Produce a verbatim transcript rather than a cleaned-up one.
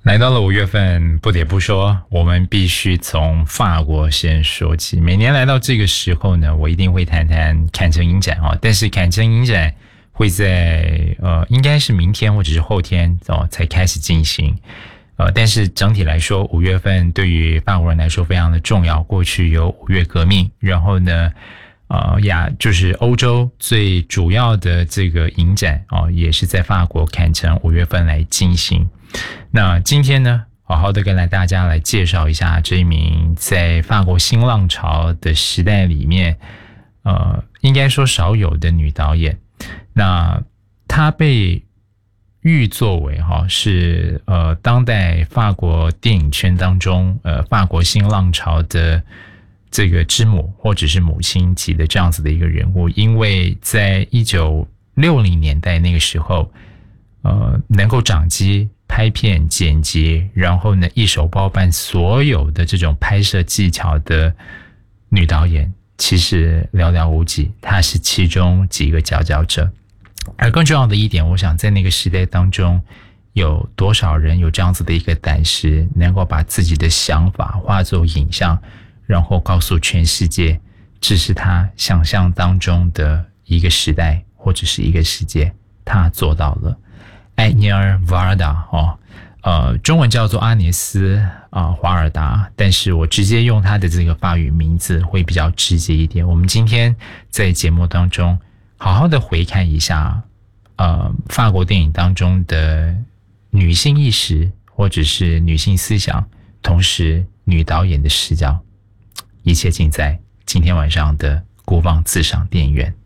来到了五月份，不得不说，我们必须从法国先说起。每年来到这个时候呢，我一定会谈谈坎城影展啊。但是坎城影展会在呃，应该是明天或者是后天哦才开始进行。呃，但是整体来说，五月份对于法国人来说非常的重要。过去有五月革命，然后呢，呃，亚就是欧洲最主要的这个影展哦，也是在法国坎城五月份来进行。那今天呢，好好的跟来大家来介绍一下这一名在法国新浪潮的时代里面，呃，应该说少有的女导演。那她被誉作为哈是呃当代法国电影圈当中呃法国新浪潮的这个之母或者是母亲级的这样子的一个人物，因为在一九六零年代那个时候，呃，能够掌机拍片剪辑，然后呢一手包办所有的这种拍摄技巧的女导演，其实寥寥无几，她是其中几个佼佼者。而更重要的一点，我想在那个时代当中，有多少人有这样子的一个胆识，能够把自己的想法化作影像，然后告诉全世界，这是他想象当中的一个时代或者是一个世界，他做到了。艾涅尔·瓦尔达哦，呃，中文叫做阿涅斯啊华尔达，但是我直接用他的这个法语名字会比较直接一点。我们今天在节目当中好好的回看一下，呃，法国电影当中的女性意识或者是女性思想，同时女导演的视角，一切尽在今天晚上的国望自赏电影院。